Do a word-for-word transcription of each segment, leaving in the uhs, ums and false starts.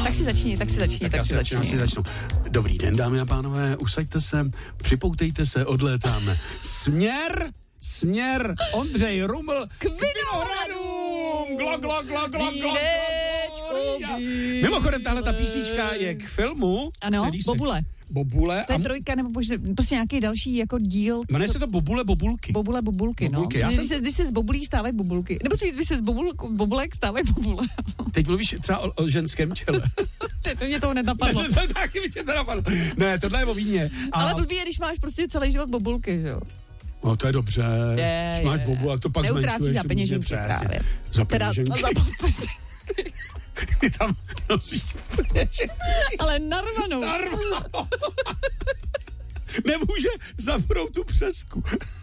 Tak si začni, tak si začni, tak, tak si začni. začnu, začnu. Dobrý den, dámy a pánové, usaďte se, připoutejte se, odlétáme. Směr, směr, Ondřej Ruml k Vinohradům! Glo, glo, glo, glo, glo, glo. Mimochodem, tahle ta písnička je k filmu. Ano, který se... Bobule. Bobule. To je a... trojka, nebo možná, prostě nějaký další jako díl. Jmenuje se to Bobule Bobulky. Bobule Bobulky, Bobulky. no. Já Když, jsem... se, když se z bobulí stávají bobulky. Nebo spíš, když se z bobul, bobulek stávají bobule. Teď mluvíš třeba o, o ženském těle. To mě toho nenapadlo. Ne, ne, taky mi tě to napadlo. Ne, tohle je o víně. A... Ale blbý je, když máš prostě celý život bobulky, že jo. No to je dobře. Je, když máš je. bobu, a to pak neutrácíš zmenšuješ. za peněženky právě. Za Teda, peněženky. za podpisy. Ty tam nosíš peněženky. Ale narvanou. Narvanou. Nemůže zapnout tu přesku.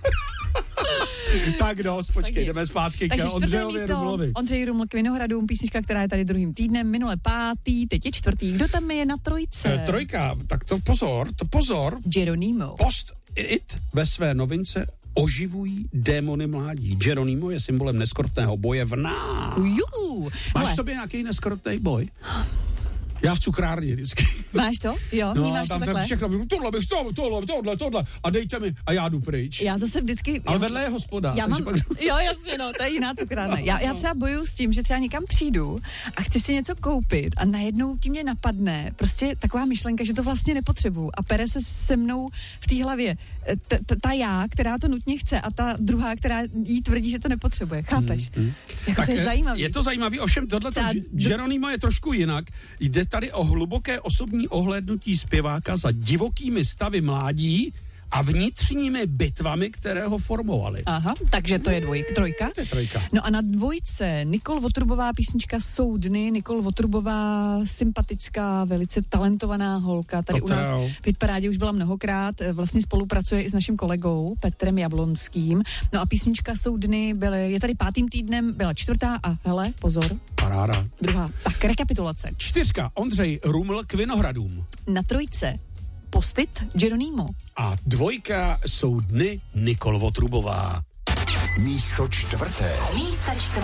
Tak no, počkej, tak jdeme zpátky k Ondřejovi Rumlovi. Ondřej Ruml k Vinohradům, písnička, která je tady druhým týdnem, minule pátý, teď je čtvrtý. Kdo tam je na trojce? E, trojka, tak to pozor, to pozor. Geronimo. Post It ve své novince oživují démony mládí. Geronimo je symbolem neskrotného boje v nás. Ujú. Máš Hele. v sobě nějaký neskrotný boj? Já v cukrárně vždycky. Máš to? Jo, no, vnímáš to takhle? Všechno, tohle bych, tohle, tohle, tohle, tohle a dejte mi a já jdu pryč. Já zase vždycky... Ale já, vedle je hospoda. Já mám, pak... Jo, jasně, no, to je jiná cukrárna. Já, já třeba bojuju s tím, že třeba někam přijdu a chci si něco koupit a najednou tím mě napadne prostě taková myšlenka, že to vlastně nepotřebuju a pere se se mnou v té hlavě t, t, ta já, která to nutně chce a ta druhá, která jí tvrdí, že to nepotřebuje. Chápeš? Hmm, hmm. Jako tak to je zajímavý. Je to zajímavý, ovšem tohle Geronimo je trošku jinak. Jde tady o hluboké osobní ohlédnutí zpěváka za divokými stavy mládí a vnitřními bitvami, které ho formovaly. Aha, takže to je dvojka, trojka. To je trojka. No a na dvojce Nikol Votrubová písnička Jsou dny. Nikol Votrubová, sympatická, velice talentovaná holka. Tady to u nás v Hitparádě už byla mnohokrát. Vlastně spolupracuje i s naším kolegou Petrem Jablonským. No a písnička Jsou dny byly, je tady pátým týdnem, byla čtvrtá a hele, pozor. Paráda. Druhá. Tak rekapitulace. Čtyřka. Ondřej Ruml k Vinohradům. Na trojce Post-it Geronimo. A dvojka Jsou dny Nikol Votrubová. Místo čtvrté. Místo čtvrté.